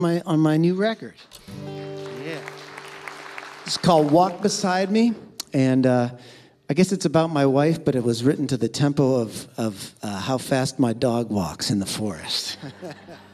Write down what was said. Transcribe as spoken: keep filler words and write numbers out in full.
my on my new record. Yeah. It's called Walk Beside Me, and uh, I guess it's about my wife, but it was written to the tempo of, of uh, how fast my dog walks in the forest.